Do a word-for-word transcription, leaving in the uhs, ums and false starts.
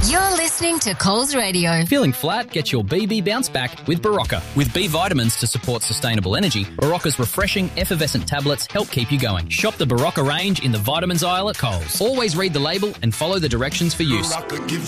You're listening to Coles Radio. Feeling flat? Get your B B bounce back with Barocca. With B vitamins to support sustainable energy, Barocca's refreshing, effervescent tablets help keep you going. Shop the Barocca range in the vitamins aisle at Coles. Always read the label and follow the directions for use.